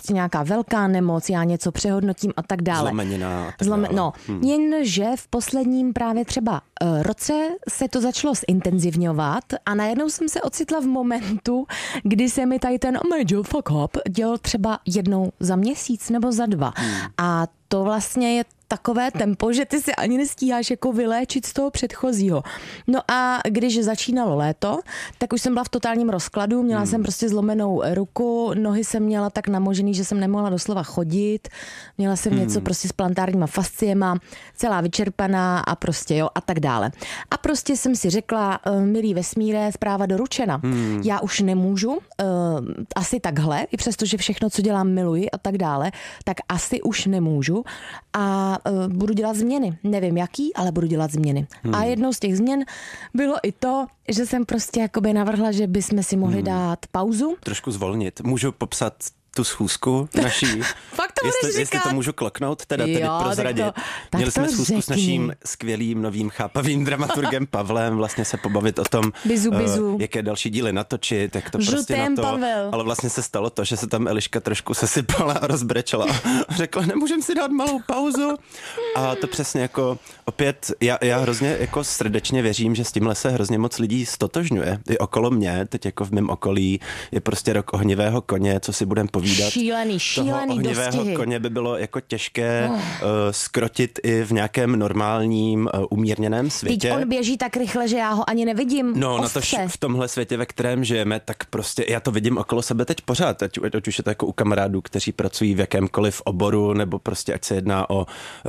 nějaká velká nemoc, já něco přehodnotím a tak dále. Zlomenina a tak dále. Jenže v posledním právě třeba roce se to začalo zintenzivňovat a najednou jsem se ocitla v momentu, kdy se mi tady ten major fuck up dělal třeba jednou za měsíc nebo za 2. A to vlastně je takové tempo, že ty si ani nestíháš jako vyléčit z toho předchozího. No a když začínalo léto, tak už jsem byla v totálním rozkladu, měla jsem prostě zlomenou ruku, nohy jsem měla tak namožený, že jsem nemohla doslova chodit, měla jsem něco prostě s plantárníma fasciema, celá vyčerpaná a prostě jo a tak dále. A prostě jsem si řekla, milý vesmíre, zpráva doručena. Já už nemůžu, asi takhle, i přesto, že všechno, co dělám, miluji a tak dále, tak asi už nemůžu a budu dělat změny. Nevím jaký, ale budu dělat změny. A jednou z těch změn bylo i to, že jsem prostě jakoby navrhla, že bychom si mohli dát pauzu. Trošku zvolnit. Můžu popsat tu schůzku naší. Fakt to jestli to můžu kloknout, teda tedy prozradit. Měli jsme schůzku s naším skvělým, novým, chápavým dramaturgem Pavlem, vlastně se pobavit o tom, jaké další díly natočit, jak to prostě na to. Pavel. Ale vlastně se stalo to, že se tam Eliška trošku sesypala a rozbrečela a řekla, nemůžem si dát malou pauzu. A to přesně jako opět, já hrozně jako srdečně věřím, že s tímhle se hrozně moc lidí stotožňuje. I okolo mě, teď jako v mém okolí, je prostě rok ohnivého koně, co si budem povídat. Šílený toho ohnivého koně by bylo jako těžké skrotit i v nějakém normálním, umírněném světě. Teď on běží tak rychle, že já ho ani nevidím. No, na to v tomhle světě, ve kterém žijeme, tak prostě já to vidím okolo sebe teď pořád. Ať už je to jako u kamarádů, kteří pracují v jakémkoliv oboru, nebo prostě ať se jedná o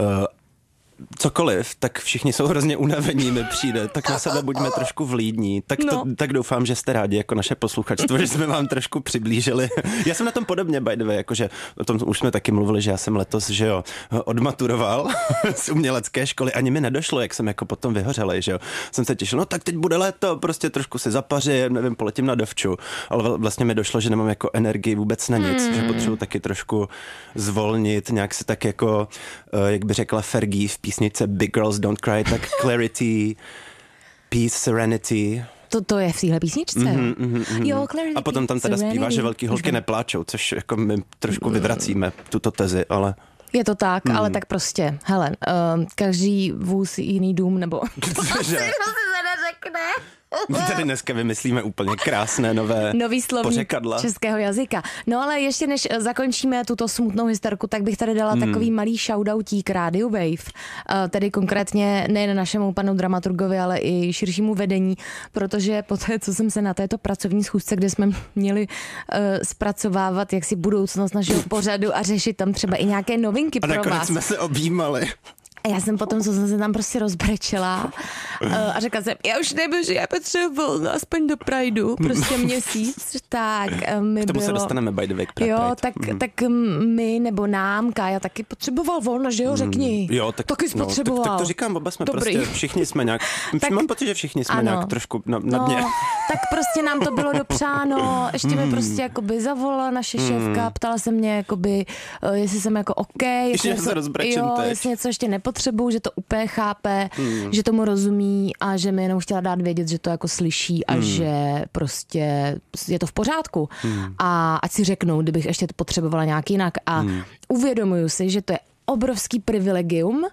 cokoliv, tak všichni jsou hrozně unavení, mi přijde. Tak na sebe buďme trošku vlídní. Tak doufám, že jste rádi jako naše posluchačstvo, že jsme vám trošku přiblížili. Já jsem na tom podobně, by the way, jakože o tom už jsme taky mluvili, že já jsem letos, že jo, odmaturoval z umělecké školy. Ani mi nedošlo, jak jsem jako potom vyhořelej, že jo. Jsem se těšil, no tak teď bude léto, prostě trošku si zapařím, nevím, poletím na dovču. Ale vlastně mi došlo, že nemám jako energii vůbec na nic, že potřebuji taky trošku zvolnit, nějak se tak jako, jak by řekla Fergie v písnice Big Girls Don't Cry, tak clarity, peace, serenity. To je v téhle písničce? Jo, clarity, a potom tam teda zpívá, že velký holky nepláčou, což jako my trošku vyvracíme tuto tezi, ale... Je to tak, ale tak prostě, hele, každý vůz jiný dům, nebo... Cože? My tady dneska vymyslíme úplně krásné nový slovník českého jazyka. No ale ještě než zakončíme tuto smutnou historku, tak bych tady dala takový malý shoutoutík Rádiu Wave, tedy konkrétně nejen našemu panu dramaturgovi, ale i širšímu vedení, protože po té, co jsem se na této pracovní schůzce, kde jsme měli zpracovávat jaksi budoucnost našeho pořadu a řešit tam třeba i nějaké novinky pro vás. A nakonec jsme se objímali. A já jsem potom, co jsem se tam prostě rozbrečela a řekla jsem, já už nebudu, já potřebuji volno, aspoň do Prideu, prostě měsíc, tak mi k tomu bylo... se dostaneme, by the way, k Pride. Jo, tak my, nebo nám, Kája taky potřeboval volno, že jo, řekni. Jo, taky spotřeboval. Tak to říkám, oba jsme prostě, všichni jsme nějak, mám pocit, že všichni jsme nějak trošku na dně. Tak prostě nám to bylo dopřáno, ještě mi prostě jakoby zavolala naše šéfka, ptala se mě, jakoby, jestli jsem jako OK, jestli něco ještě nepotřebuju, že to úplně chápe, že tomu rozumí a že mi jenom chtěla dát vědět, že to jako slyší a že prostě je to v pořádku. A ať si řeknou, kdybych ještě to potřebovala nějak jinak. A uvědomuju si, že to je obrovský privilegium.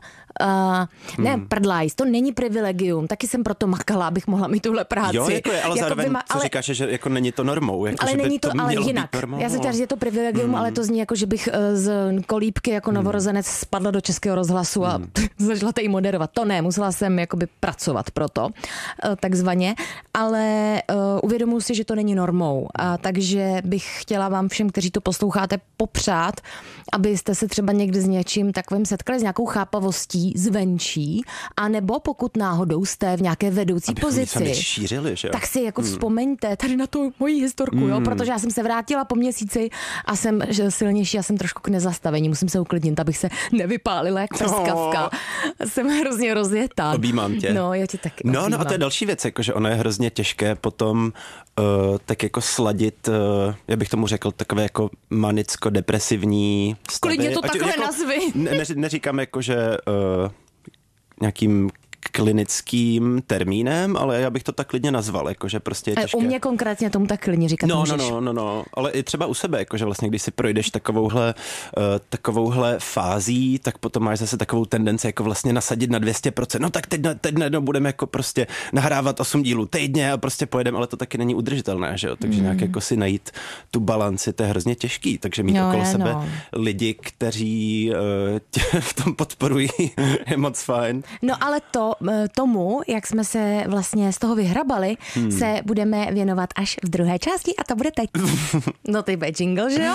Ne, prdlajs, to není privilegium. Taky jsem proto makala, abych mohla mít tuhle práci. Jo, jako je, ale jako zároveň co říkáš, že jako není to normou. Jako, ale že není to, ale jinak. Já jsem chtěla říct, že je to privilegium, ale to zní jako, že bych z kolíbky jako novorozenec spadla do Českého rozhlasu a začala tady moderovat. To ne, musela jsem jakoby pracovat pro to, takzvaně. Ale uvědomuji si, že to není normou. Takže bych chtěla vám všem, kteří to posloucháte, popřát, abyste se třeba někdy s něčím takovým setkali, s nějakou chápavostí zvenčí, anebo pokud náhodou jste v nějaké vedoucí pozici, šířili, že jo? Tak si jako vzpomeňte tady na tu moji historku, jo? Protože já jsem se vrátila po měsíci a jsem silnější a jsem trošku k nezastavení, musím se uklidnit, abych se nevypálila jak prskavka. Jsem hrozně rozjetá. Objímám tě. No, já tě taky objímám. No a to je další věc, jakože ono je hrozně těžké potom tak jako sladit, já bych tomu řekl, takové jako manicko-depresivní stavy. Klidně to takhle jako, nazvi. Neříkám jako, že nějakým klinickým termínem, ale já bych to tak klidně nazval, jakože prostě je těžké. U mě konkrétně tomu tak klidně říkat můžeš. No, ale i třeba u sebe, jakože vlastně když si projdeš takovouhle fází, tak potom máš zase takovou tendenci jako vlastně nasadit na 200%. No tak teď budeme jako prostě nahrávat 8 dílů týdně a prostě pojedeme, ale to taky není udržitelné, že jo? Takže nějak jako si najít tu balanci, to je hrozně těžký, takže mít okolo sebe lidi, kteří tě v tom podporují, je moc fajn. No ale tomu, jak jsme se vlastně z toho vyhrabali, se budeme věnovat až v druhé části a to bude teď. No ty bude jingle, že jo?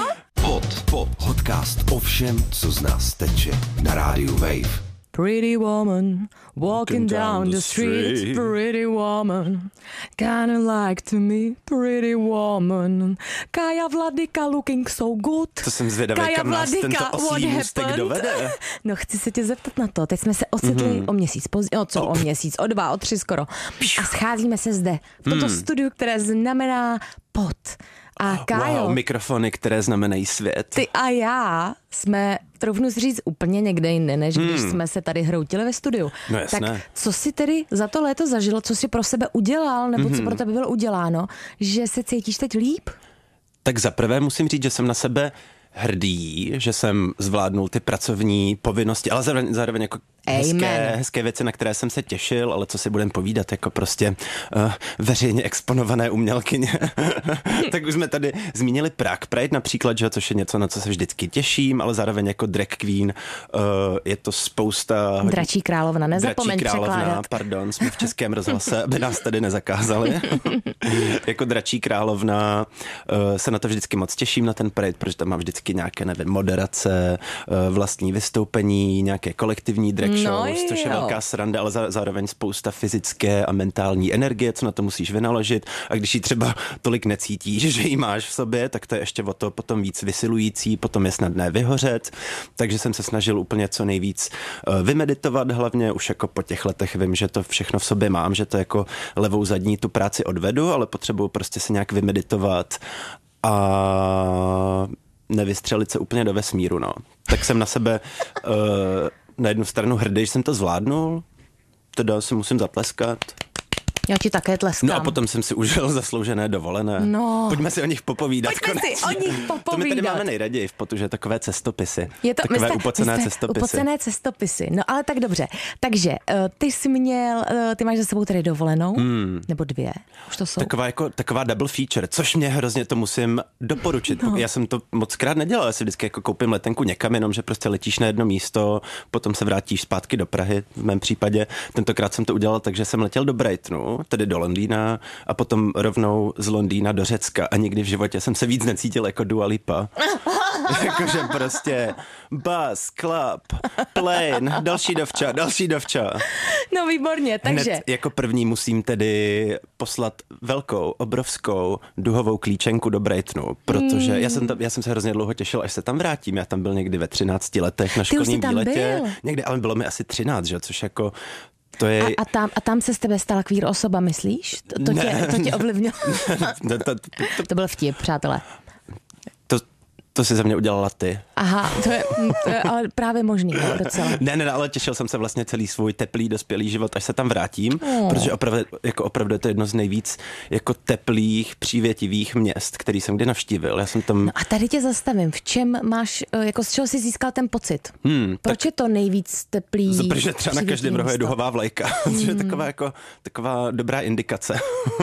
Podcast o všem, co z nás teče na rádiu Wave. Pretty woman, walking down the street, pretty woman, kinda like to me, pretty woman. Kaja Vladika looking so good. To jsem zvědavý, kam nás tento oslý můstek dovede. No chci se tě zeptat na to. Teď jsme se ocitli o měsíc později, o měsíc, o 2, o 3 skoro. A scházíme se zde, v tomto studiu, které znamená pod. A Kájo, mikrofony, které znamenají svět. Ty a já jsme, troufnu si říct, úplně někde jinde, než když jsme se tady hroutili ve studiu. No jasné. Tak co jsi tedy za to léto zažil, co jsi pro sebe udělal, nebo co pro tebe bylo uděláno, že se cítíš teď líp? Tak zaprvé musím říct, že jsem na sebe hrdý, že jsem zvládnul ty pracovní povinnosti, ale zároveň jako hezké věci, na které jsem se těšil, ale co si budem povídat, jako prostě veřejně exponované umělkyně. Tak už jsme tady zmínili Prague Pride například, že, což je něco, na co se vždycky těším, ale zároveň jako drag queen je to spousta... Dračí královna, nezapomeň překládat. Pardon, jsme v Českém rozhlase, aby nás tady nezakázali. Jako dračí královna se na to vždycky moc těším, na ten Pride, protože tam mám vždycky nějaké, nevím, moderace, vlastní vystoupení, nějaké kolektivní drag shows, což je velká sranda, ale zároveň spousta fyzické a mentální energie, co na to musíš vynaložit. A když ji třeba tolik necítíš, že ji máš v sobě, tak to je ještě o to potom víc vysilující, potom je snadné vyhořet. Takže jsem se snažil úplně co nejvíc vymeditovat, hlavně už jako po těch letech vím, že to všechno v sobě mám, že to jako levou zadní tu práci odvedu, ale potřebuju prostě se nějak vymeditovat a nevystřelit se úplně do vesmíru, no. Tak jsem na sebe na jednu stranu hrdý, že jsem to zvládnul, teda si musím zatleskat. Já ti také tleskám. No a potom jsem si užil zasloužené dovolené. No. Pojďme si o nich popovídat. Pojďme si o nich popovídat. To my tady máme nejraději v potu, že takové cestopisy. Je to, takové upocené cestopisy. Upocené cestopisy. No ale tak dobře. Takže ty máš za sebou tady dovolenou, nebo 2, už to jsou. Taková double feature, což mě hrozně to musím doporučit. No. Já jsem to mockrát nedělal, já si vždycky jako koupím letenku někam, jenom že prostě letíš na jedno místo, potom se vrátíš zpátky do Prahy, v mém případě. Tentokrát jsem to udělal tak, že jsem letěl do Brightonu, tedy do Londýna a potom rovnou z Londýna do Řecka a nikdy v životě jsem se víc necítil jako Dua Lipa. Jakože prostě bus, club, plane, další dovča. No výborně, takže. Hned jako první musím tedy poslat velkou, obrovskou duhovou klíčenku do Brightonu, protože já jsem se hrozně dlouho těšil, až se tam vrátím. Já tam byl někdy ve 13 letech na školním výletě. Někdy, ale bylo mi asi to že? Což jako to je... A tam se z tebe stala queer osoba, myslíš? To tě ovlivnilo? To byl vtip, přátelé. To si za mě udělala ty. Aha, to je ale právě možný, no, docela. Ne, ale těšil jsem se vlastně celý svůj teplý dospělý život, až se tam vrátím, protože opravdu je to jedno z nejvíc jako teplých, přívětivých měst, který jsem kdy navštívil. Já jsem tam... No a tady tě zastavím. V čem máš, jako z čeho jsi získal ten pocit? Proč je to nejvíc teplý? Protože třeba na každém rohu je duhová vlajka. To je taková dobrá indikace.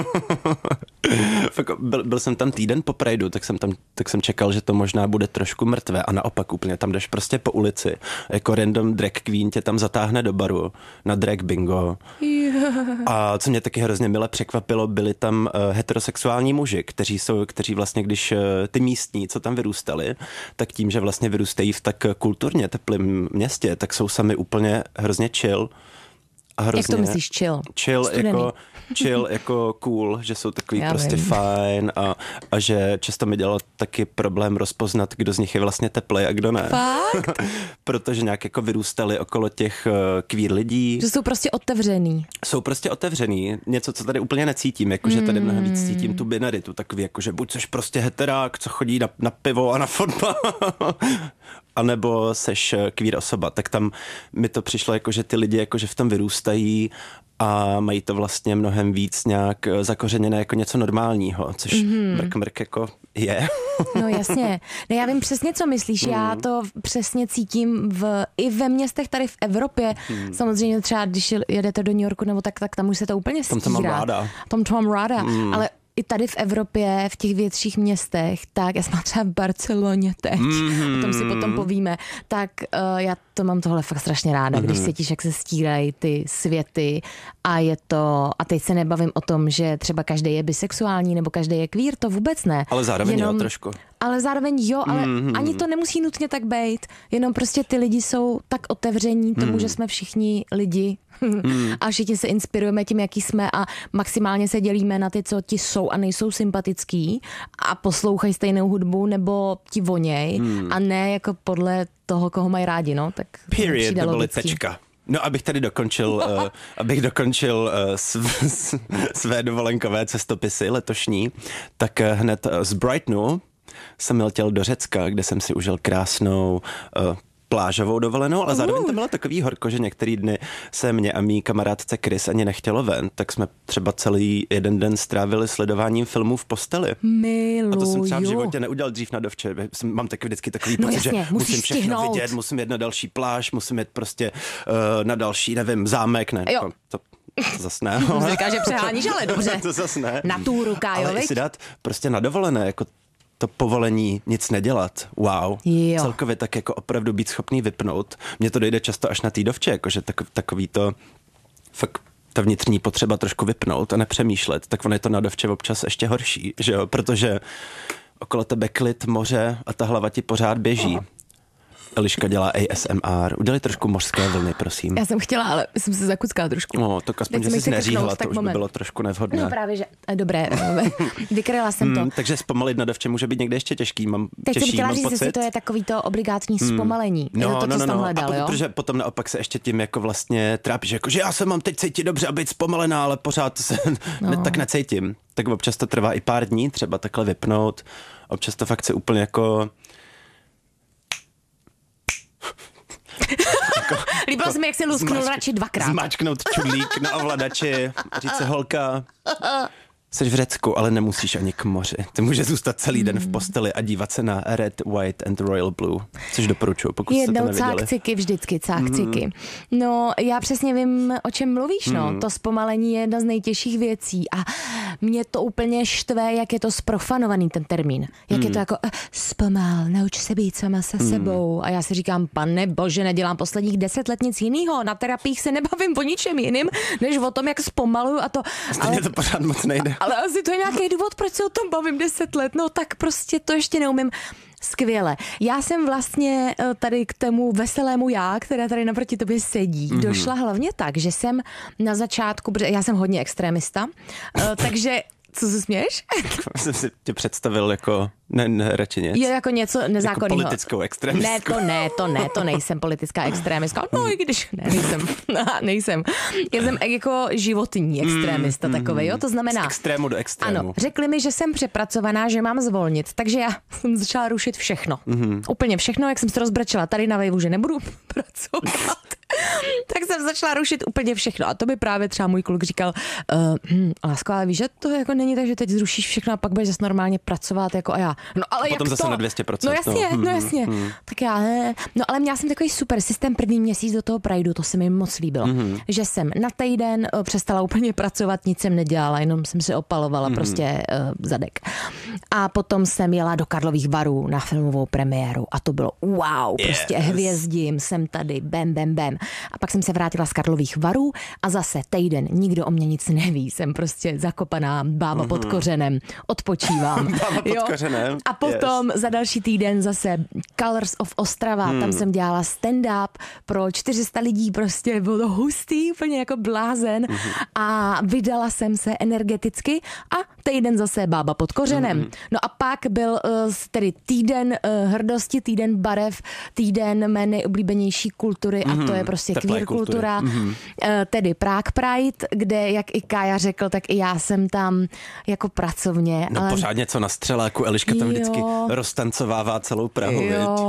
Byl jsem tam týden po Prideu, tak jsem čekal, že to možná bude trošku mrtvé a naopak úplně tam jdeš prostě po ulici, jako random drag queen tě tam zatáhne do baru na drag bingo. A co mě taky hrozně mile překvapilo, byli tam heterosexuální muži, kteří vlastně, když ty místní, co tam vyrůstali, tak tím, že vlastně vyrůstají v tak kulturně teplém městě, tak jsou sami úplně hrozně chill. Hrozně, jak to myslíš chill? Chill jako cool, že jsou takový prostě fajn a že často mi dělalo taky problém rozpoznat, kdo z nich je vlastně teplej a kdo ne. Fakt? Protože nějak jako vyrůstali okolo těch queer lidí. Že jsou prostě otevřený. Jsou prostě otevřený. Něco, co tady úplně necítím, jakože tady mnohem víc cítím tu binaritu, takový jakože buď což prostě heterák, co chodí na pivo a na fotbal. anebo seš queer osoba, tak tam mi to přišlo jako, že ty lidi jakože v tom vyrůstají a mají to vlastně mnohem víc nějak zakořeněné jako něco normálního, což mrk jako je. No jasně. No já vím přesně, co myslíš. Já to přesně cítím i ve městech tady v Evropě. Samozřejmě třeba, když jedete do New Yorku nebo tak tam už se to úplně stírá. Tam to mám ráda. Tam to mám ráda. Ale i tady v Evropě, v těch větších městech, tak já jsem třeba v Barceloně teď, o tom si potom povíme, tak já to mám tohle fakt strašně ráda, když cítíš, jak se stírají ty světy a teď se nebavím o tom, že třeba každý je bisexuální nebo každý je queer, to vůbec ne. Ale zároveň jo trošku. Ale zároveň jo, ale ani to nemusí nutně tak být, jenom prostě ty lidi jsou tak otevření tomu, že jsme všichni lidi a všichni se inspirujeme tím, jaký jsme a maximálně se dělíme na ty, co ti jsou a nejsou sympatický a poslouchají stejnou hudbu nebo ti voněj a ne jako podle toho, koho mají rádi, no. Tak period, neboli tečka. No, abych tady dokončil své dovolenkové cestopisy letošní, tak hned z Brightonu jsem letěl do Řecka, kde jsem si užil krásnou plážovou dovolenou, ale zároveň to bylo takový horko, že některý dny se mě a mý kamarádce Chris ani nechtělo ven, tak jsme třeba celý jeden den strávili sledováním filmů v posteli. Miluju. A to jsem třeba v životě neudělal dřív na dovče. Mám taky vždycky takový pocit, že musím všechno vidět, musím jít na další pláž, musím jít prostě na další, nevím, zámek, ne. To zas ne. Říká, že přeháníš, ale dobře. To zas ne. Na túru, Kájo, ale si dát prostě na dovolené, jako to povolení nic nedělat. Wow. Jo. Celkově tak jako opravdu být schopný vypnout. Mně to dojde často až na té dovče, jakože takový to fakt ta vnitřní potřeba trošku vypnout a nepřemýšlet, tak ono je to na dovče občas ještě horší, že jo? Protože okolo tebe klid, moře a ta hlava ti pořád běží. Eliška dělá ASMR. Udělej trošku mořské vlny, prosím. Já jsem chtěla, ale jsem se zakuckala trošku. No, to aspoň, že jsi neříhla, to už by bylo trošku nevhodné. No právě, že dobré, vykryla jsem to. Takže zpomalit na dovče může být někde ještě těžký, Teď jsem chtěla říct, jestli to je takový to obligátní zpomalení. No, to, co jsi tam hledal, jo? Protože potom naopak se ještě tím jako vlastně trápíš, jako, že já se mám teď cítit dobře a být zpomalená, ale pořád se tak necítím. Tak občas to trvá i pár dní, třeba takhle vypnout. Občas to fakt se úplně jako Líbilo se mi, jak se lusknul radši dvakrát. Zmáčknout čudlík na ovladači, říct se holka, jsi v Řecku, ale nemusíš ani k moři. Ty můžeš zůstat celý den v posteli a dívat se na Red, White and Royal Blue, což doporučuji, pokud jste to neviděli. Jednou cákciky, vždycky cákciky. No, já přesně vím, o čem mluvíš, no. To zpomalení je jedna z nejtěžších věcí a mě to úplně štve, jak je to zprofanovaný ten termín. Jak je to jako zpomal, nauč se být sama se sebou. A já si říkám, pane bože, nedělám posledních 10 let nic jinýho. Na terapiích se nebavím o ničem jiným, než o tom, jak zpomaluju a to. Stejně to pořád moc nejde. Ale asi to je nějaký důvod, proč se o tom bavím 10 let. No tak prostě to ještě neumím. Skvěle. Já jsem vlastně tady k tomu veselému já, která tady naproti tobě sedí, došla hlavně tak, že jsem na začátku, protože já jsem hodně extrémista, takže co se směješ? Jsem si tě představil jako radši nic. Je jako něco nezákonného. Jako politickou extremistku. To nejsem politická extrémistka. No i když nejsem. Já jsem jako životní extrémista takovej, jo, to znamená. Z extrému do extrému. Ano, řekli mi, že jsem přepracovaná, že mám zvolnit, takže já jsem začala rušit všechno. Úplně všechno, jak jsem se rozbrečela tady na Vejvu, že nebudu pracovat. Tak jsem začala rušit úplně všechno. A to by právě třeba můj kluk říkal, lásko, ale víš, že to jako není tak, že teď zrušíš všechno a pak budeš zase normálně pracovat jako a já. No ale potom jak zase to? Na 200%. No jasně. Tak já ne. No ale měla jsem takový super systém první měsíc do toho Prideu, to se mi moc líbilo. Že jsem na týden přestala úplně pracovat, nic jsem nedělala, jenom jsem si opalovala prostě zadek. A potom jsem jela do Karlových Varů na filmovou premiéru a to bylo wow, prostě hvězdím, jsem tady, bam. A pak jsem se vrátila z Karlových Varů a zase týden, nikdo o mě nic neví, jsem prostě zakopaná bába pod kořenem, odpočívám. Bába pod kořenem. A potom za další týden zase Colors of Ostrava, tam jsem dělala stand-up pro 400 lidí, prostě bylo to hustý, úplně jako blázen a vydala jsem se energeticky a týden zase bába pod kořenem. No a pak byl tedy týden hrdosti, týden barev, týden mé nejoblíbenější kultury a to je prostě queer kultura. Tedy Prague Pride, kde, jak i Kája řekl, tak i já jsem tam jako pracovně. No ale pořád něco na střeláku, Eliška tam vždycky roztancovává celou Prahu. Jo, a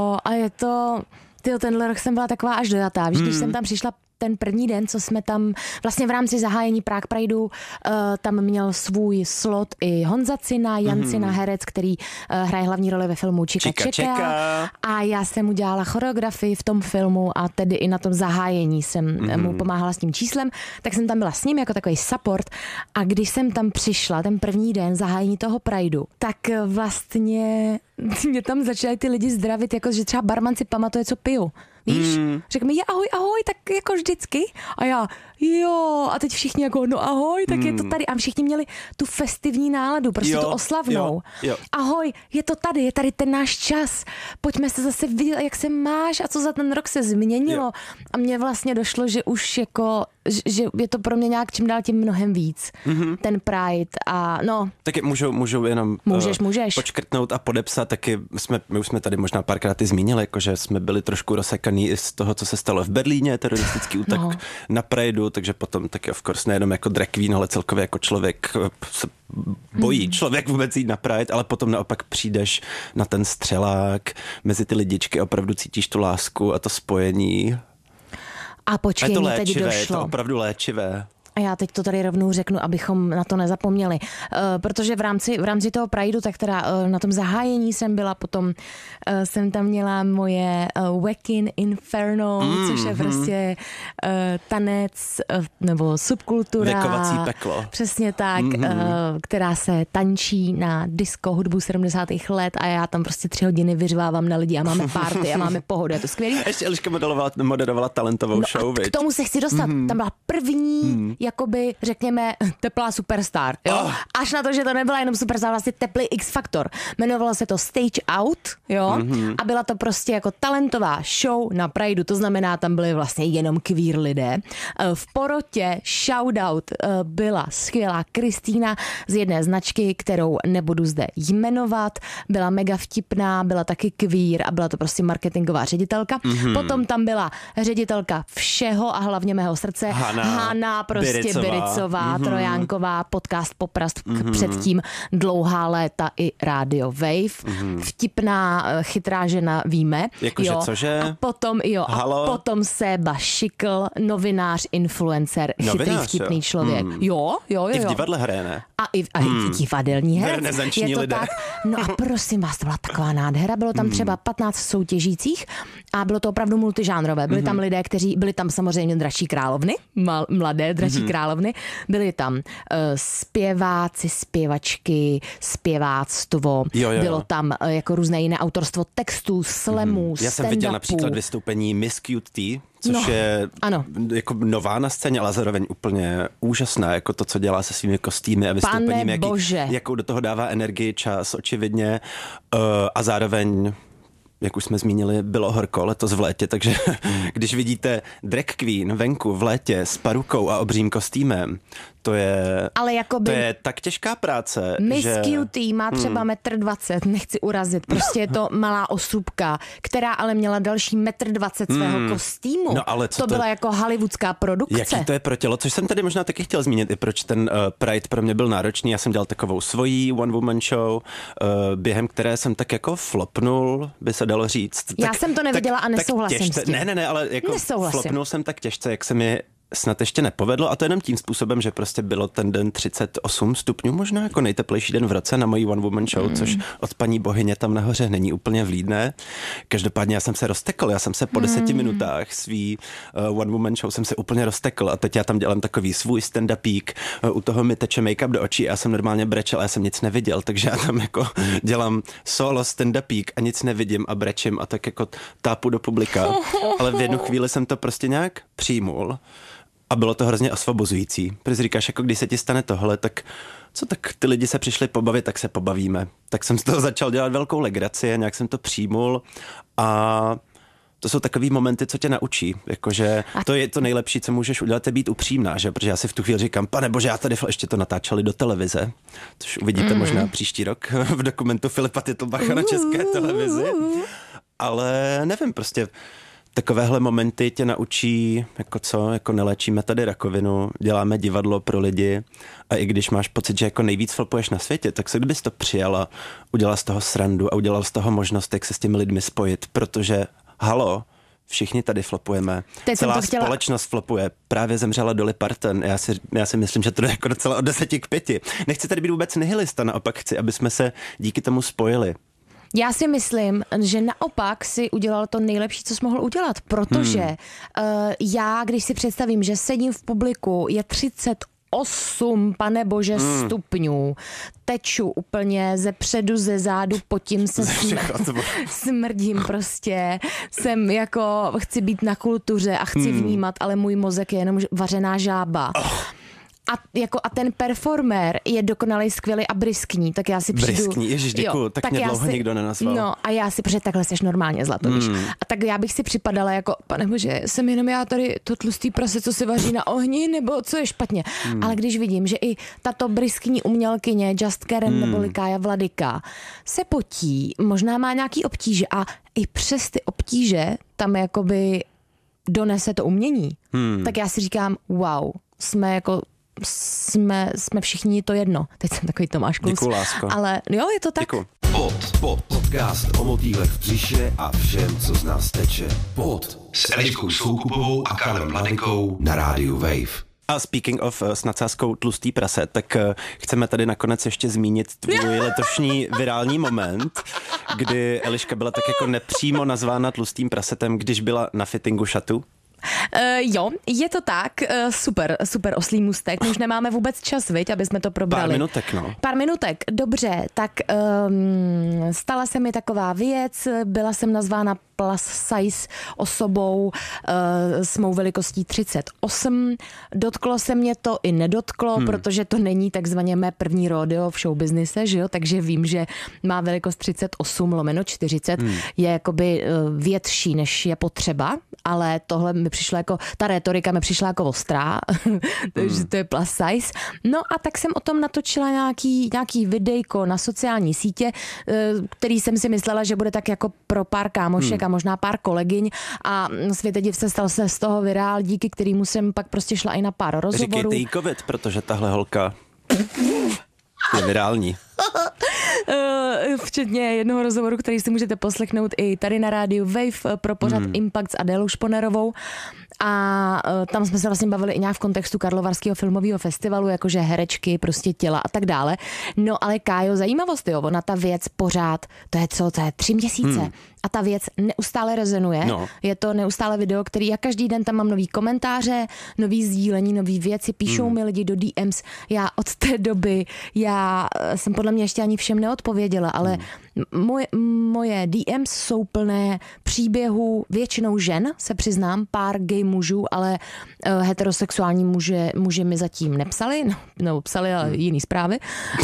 je to... tenhle rok jsem byla taková až dojatá. Víš, když jsem tam přišla ten první den, co jsme tam vlastně v rámci zahájení Prague Prideu, tam měl svůj slot i Honza Cina, Jan Cina, herec, který hraje hlavní roli ve filmu Čika. A já jsem mu dělala choreografii v tom filmu a tedy i na tom zahájení jsem mu pomáhala s tím číslem, tak jsem tam byla s ním jako takový support a když jsem tam přišla ten první den zahájení toho Prideu, tak vlastně mě tam začali ty lidi zdravit, jako že třeba barman si pamatuje, co piju. Víš? Řekl mi, ahoj, tak jako vždycky. A já, jo, a teď všichni jako, no ahoj, tak je to tady. A všichni měli tu festivní náladu, prostě tu oslavnou. Jo. Ahoj, je to tady, je tady ten náš čas. Pojďme se zase vidět, jak se máš a co za ten rok se změnilo. Jo. A mně vlastně došlo, že už jako, že je to pro mě nějak čím dál tím mnohem víc. Ten Pride a no. Taky můžu jenom můžeš. počkrtnout a podepsat, taky my už jsme tady možná párkrát i zmínili, jako že jsme byli trošku rozsekaný i z toho, co se stalo v Berlíně, teroristický útok na Prideu, takže potom taky of course nejenom jako drag queen, ale celkově jako člověk se bojí člověk vůbec jít na Pride, ale potom naopak přijdeš na ten střelák, mezi ty lidičky opravdu cítíš tu lásku a to spojení. A počkej, je to mi teď léčivé, došlo. je to opravdu léčivé. A já teď to tady rovnou řeknu, abychom na to nezapomněli. Protože v rámci toho Prideu, tak teda na tom zahájení jsem byla, potom jsem tam měla moje Wacken Inferno, což je prostě tanec nebo subkultura. Věkovací peklo. Přesně tak, která se tančí na disco hudbu 70. let a já tam prostě 3 hodiny vyřvávám na lidi a máme party a máme pohodu, je to skvělý. Ještě Eliška moderovala talentovou show, k tomu se chci dostat. Tam byla první jakoby, řekněme, teplá superstar, jo? Až na to, že to nebyla jenom superstar, vlastně teplý X-Factor. Jmenovalo se to Stage Out, jo? A byla to prostě jako talentová show na Prideu, to znamená, tam byly vlastně jenom queer lidé. V porotě shoutout byla skvělá Kristýna z jedné značky, kterou nebudu zde jmenovat, byla mega vtipná, byla taky queer a byla to prostě marketingová ředitelka. Potom tam byla ředitelka všeho a hlavně mého srdce, Hana prostě Biricová, Trojánková, podcast Poprast, předtím dlouhá léta i Radio Wave. Vtipná, chytrá žena, víme. Jakože cože? A potom Seba Šikl, novinář, influencer, chytrý, vtipný člověk. Jo. I v divadle hraje, ne? A i divadelní herec. Je to lidé. tak. No a prosím vás, to byla taková nádhera. Bylo tam třeba 15 soutěžících a bylo to opravdu multižánrové. Byli tam lidé, byli tam samozřejmě dračí královny, mladé dračí královny. Byli tam zpěváci, zpěvačky, zpěváctvo. Jo. Bylo tam jako různé jiné autorstvo textů, slamů, Já jsem viděl například vystoupení Miss Cute Tea, což je jako nová na scéně, ale zároveň úplně úžasná, jako to, co dělá se svými kostýmy a vystoupením, jakou do toho dává energii, čas, očividně. A zároveň, jak už jsme zmínili, bylo horko letos v létě, takže když vidíte drag queen venku v létě s parukou a obřím kostýmem, to je tak těžká práce, Miss Cutie má třeba 1,20 m, nechci urazit, prostě je to malá osůbka, která ale měla další 1,20 m svého kostýmu. No, ale to byla jako hollywoodská produkce. Jaký to je pro tělo, což jsem tady možná taky chtěl zmínit, i proč ten Pride pro mě byl náročný. Já jsem dělal takovou svojí one woman show, během které jsem tak jako flopnul, by se dalo říct. Já jsem to neviděla a nesouhlasím s tím. Ne, ale jako flopnul jsem tak těžce, jak se mi snad ještě nepovedlo, a to jenom tím způsobem, že prostě bylo ten den 38 stupňů, možná jako nejteplejší den v roce na mojí one woman show, což od paní bohyně tam nahoře není úplně vlídné. Každopádně já jsem se roztekl, já jsem se po 10 minutách svý one woman show jsem se úplně roztekl a teď já tam dělám takový svůj stand-upík, u toho mi teče make-up do očí a já jsem normálně brečel a já jsem nic neviděl, takže já tam jako dělám solo stand-upík a nic nevidím a brečím a tak jako tápu do publika, ale v jednu chvíli jsem to prostě nějak přijmul. A bylo to hrozně osvobozující. Protože říkáš, jako když se ti stane tohle, tak ty lidi se přišli pobavit, tak se pobavíme. Tak jsem z toho začal dělat velkou legraci a nějak jsem to přijmul a to jsou takový momenty, co tě naučí. Jakože to je to nejlepší, co můžeš udělat, je být upřímná, že? Protože já si v tu chvíli říkám, pane bože, já tady ještě to natáčeli do televize, což uvidíte možná příští rok v dokumentu Filipa Titlbacha na České televizi. Ale nevím, prostě takovéhle momenty tě naučí, jako neléčíme tady rakovinu, děláme divadlo pro lidi a i když máš pocit, že jako nejvíc flopuješ na světě, tak se kdybys to přijala, udělala z toho srandu a udělal z toho možnost, jak se s těmi lidmi spojit, protože halo, všichni tady flopujeme. Celá společnost flopuje. Právě zemřela Dolly Parton. Já si myslím, že to je jako docela od 10 k 5. Nechci tady být vůbec nihilista, naopak chci, aby jsme se díky tomu spojili. Já si myslím, že naopak si udělal to nejlepší, co jsi mohl udělat, protože já, když si představím, že sedím v publiku, je 38, pane bože, stupňů, teču úplně ze předu, ze zádu, potím se, smrdím prostě, jsem jako, chci být na kultuře a chci vnímat, ale můj mozek je jenom vařená žába. A ten performer je dokonalý, skvělý a briskní, tak já si přijdu... Briskní, ježiš, děkuju, tak mě dlouho nikdo nenazval. No a já si, protože takhle seš normálně zlato, víš. A tak já bych si připadala jako, pane bože, jsem jenom já tady to tlustý prase, co se vaří na ohni, nebo co je špatně. Ale když vidím, že i tato briskní umělkyně Just Karen nebo Likája Vladyka se potí, možná má nějaký obtíže a i přes ty obtíže tam jakoby donese to umění. Tak já si říkám, wow, jsme všichni to jedno. Teď jsem takový Tomáš Klus. Děkuju, lásko. Ale jo, je to tak. Děkuju. Podcast o motýlech v břiše a všem, co z nás teče. S Eliškou Soukupovou a Karlem Mladenkou na rádiu Wave. A speaking of s nadsázkou tlustý prase, tak chceme tady nakonec ještě zmínit tvůj letošní virální moment, kdy Eliška byla tak jako nepřímo nazvána tlustým prasetem, když byla na fittingu šatu. Jo, je to tak, super oslý můstek, už nemáme vůbec čas, viď, aby jsme to probrali. Pár minutek, dobře, tak stala se mi taková věc, byla jsem nazvána plus size osobou s mou velikostí 38. Dotklo se mě to i nedotklo, protože to není takzvaně mé první rodeo v showbiznise, že jo, takže vím, že má velikost 38/40 je jakoby větší, než je potřeba, ale tohle mi přišlo jako, ta rétorika mi přišla jako ostrá, takže to je plus size. No a tak jsem o tom natočila nějaký videjko na sociální sítě, který jsem si myslela, že bude tak jako pro pár kámošek a možná pár kolegyň a světe div se stal se z toho virál, díky kterému jsem pak prostě šla i na pár rozhovorů. Říkejte jí covid, protože tahle holka je virální. Včetně jednoho rozhovoru, který si můžete poslechnout i tady na rádiu Wave pro pořad Impact s Adélou Šponerovou. A tam jsme se vlastně bavili i nějak v kontextu Karlovarského filmového festivalu, jakože herečky, prostě těla a tak dále. No ale Kájo, zajímavost, jo, ona ta věc pořád, to je 3 měsíce a ta věc neustále rezonuje. No. Je to neustále video, který já každý den tam mám nový komentáře, nový sdílení, nový věci, píšou mi lidi do DMs. Já od té doby, já jsem podle mě ještě ani všem neodpověděla, ale moje DMs jsou plné příběhů většinou žen, se přiznám, pár gay mužů, ale heterosexuální muži mi zatím nepsali, no psali, ale jiný zprávy.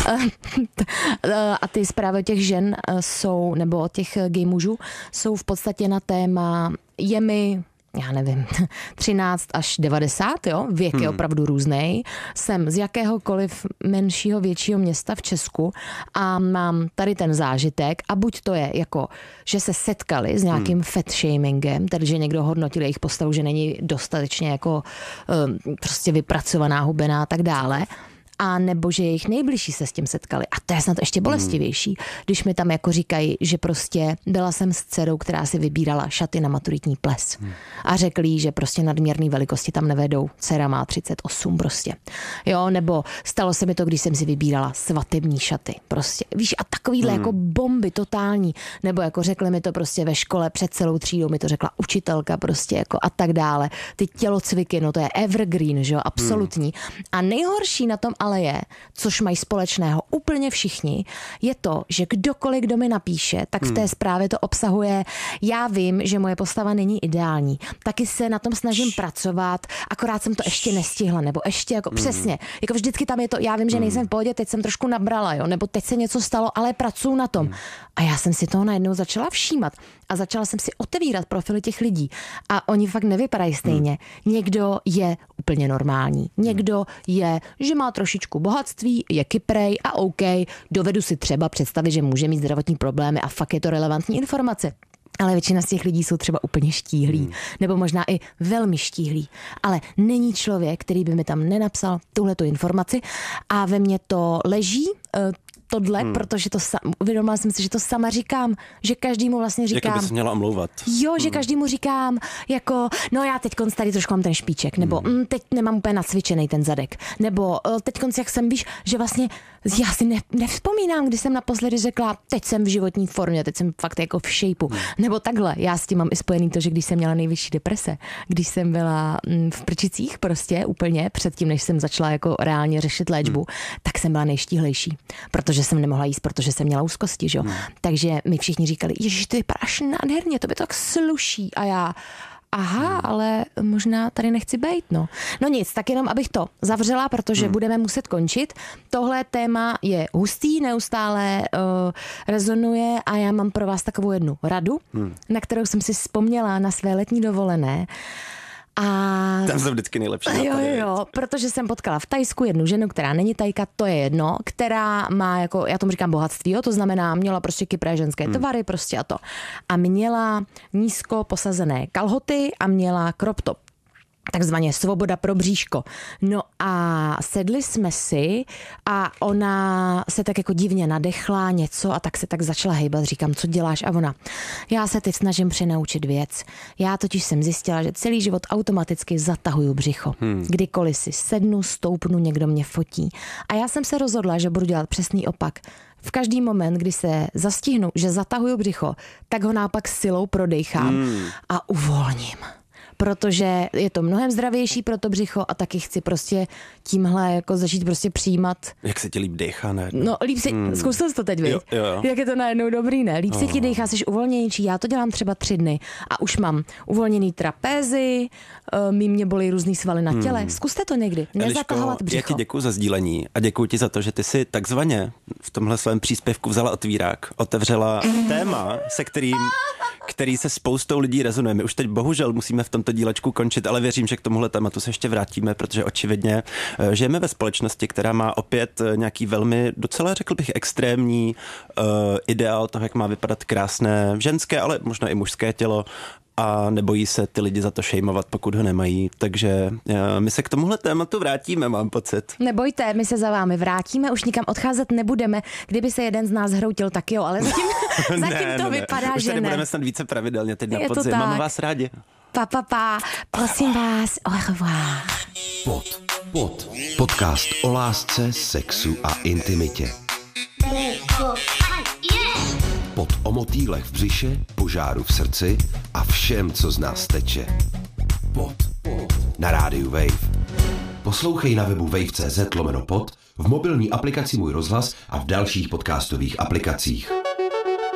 A ty zprávy těch žen jsou, nebo od těch gay mužů, jsou v podstatě na téma je mi, já nevím, 13 až 90, jo, věk je opravdu různej. Jsem z jakéhokoliv menšího, většího města v Česku a mám tady ten zážitek a buď to je jako, že se setkali s nějakým fat shamingem, tedy že někdo hodnotil jejich postavu, že není dostatečně jako prostě vypracovaná, hubená a tak dále, a nebo že jejich nejbližší se s tím setkali. A to je snad ještě bolestivější, když mi tam jako říkají, že prostě byla jsem s dcerou, která si vybírala šaty na maturitní ples. A řekli, že prostě nadměrný velikosti tam nevedou. Dcera má 38 prostě. Jo, nebo stalo se mi to, když jsem si vybírala svatební šaty. Prostě, víš, a takovýhle jako bomby totální. Nebo jako řekli mi to prostě ve škole před celou třídou, mi to řekla učitelka prostě jako a tak dále. Ty tělocviky, no to je evergreen, že jo, absolutní. A nejhorší na tom ale je, což mají společného úplně všichni, je to, že kdokoliv, kdo mi napíše, tak v té zprávě to obsahuje, já vím, že moje postava není ideální, taky se na tom snažím pracovat, akorát jsem to ještě nestihla, nebo ještě jako přesně, jako vždycky tam je to, já vím, že nejsem v pohodě, teď jsem trošku nabrala, jo, nebo teď se něco stalo, ale pracuju na tom. A já jsem si toho najednou začala všímat a začala jsem si otevírat profily těch lidí a oni fakt nevypadají stejně. Někdo je úplně normální, někdo je, že má trošičku bohatství, je kyprej a OK, dovedu si třeba představit, že může mít zdravotní problémy a fakt je to relevantní informace. Ale většina z těch lidí jsou třeba úplně štíhlí, nebo možná i velmi štíhlí. Ale není člověk, který by mi tam nenapsal tuhletu informaci a ve mně to leží, tohle, protože to uvědomila jsem si, že to sama říkám, že každému vlastně říkám. Jako by se měla omlouvat. Jo, že každému říkám, jako, no já teď tady trošku mám ten špiček, nebo teď nemám úplně nacvičený ten zadek, nebo teď jak jsem, víš, že vlastně já si nevzpomínám, kdy jsem naposledy řekla, teď jsem v životní formě, teď jsem fakt jako v shapeu, nebo takhle. Já s tím mám i spojený to, že když jsem měla nejvyšší deprese, když jsem byla v prčicích prostě úplně předtím, než jsem začala jako reálně řešit léčbu, tak jsem byla nejštíhlejší, protože jsem nemohla jíst, protože jsem měla úzkosti, že? Takže mi všichni říkali, ježiš, ty vypadáš nádherně, to by to tak sluší. A já, aha, ale možná tady nechci bejt, no. No nic, tak jenom abych to zavřela, protože budeme muset končit. Tohle téma je hustý, neustále rezonuje a já mám pro vás takovou jednu radu, na kterou jsem si vzpomněla na své letní dovolené. A tam jsou vždycky nejlepší nápady. Jo, protože jsem potkala v Thajsku jednu ženu, která není Tajka, to je jedno, která má jako, já tomu říkám bohatství, jo, to znamená, měla prostě kypré ženské tvary prostě a to. A měla nízko posazené kalhoty a měla crop top. Takzvaně svoboda pro bříško. No a sedli jsme si a ona se tak jako divně nadechla něco a tak se tak začala hejbat. Říkám, co děláš? A ona, já se teď snažím přenaučit věc. Já totiž jsem zjistila, že celý život automaticky zatahuju břicho. Kdykoliv si sednu, stoupnu, někdo mě fotí. A já jsem se rozhodla, že budu dělat přesný opak. V každý moment, kdy se zastihnu, že zatahuju břicho, tak ho naopak silou prodejchám a uvolním. Protože je to mnohem zdravější pro to břicho a taky chci prostě tímhle jako začít prostě přijímat. Jak se ti líp dejchá najednou? No líp si, zkusil jsi to teď, jo. Jak je to najednou dobrý, ne? Líp se ti dejchá, jsi uvolněnější, já to dělám třeba 3 dny a už mám uvolněný trapézy, mě bolí různý svaly na těle. Zkuste to někdy, nezatahovat břicho. Já ti děkuju za sdílení a děkuju ti za to, že ty si takzvaně v tomhle svém příspěvku vzala otvírák, otevřela téma, se který se spoustou lidí rezonuje. My už teď bohužel musíme v tomto dílečku končit, ale věřím, že k tomuhle tématu se ještě vrátíme, protože očividně žijeme ve společnosti, která má opět nějaký velmi docela, řekl bych, extrémní ideál toho, jak má vypadat krásné ženské, ale možná i mužské tělo a nebojí se ty lidi za to šejmovat, pokud ho nemají. Takže my se k tomuhle tématu vrátíme, mám pocit. Nebojte, my se za vámi vrátíme, už nikam odcházet nebudeme. Kdyby se jeden z nás hroutil, tak jo, ale zatím to vypadá, už že ne. Už budeme snad více pravidelně teď na podzim. Máme vás rádi. Pa. Prosím vás, au revoir. Pod. Podcast o lásce, sexu a intimitě. Pod o motýlech v břiše, požáru v srdci a všem, co z nás teče. Pod. Na rádiu Wave. Poslouchej na webu wave.cz/pod, v mobilní aplikaci Můj rozhlas a v dalších podcastových aplikacích.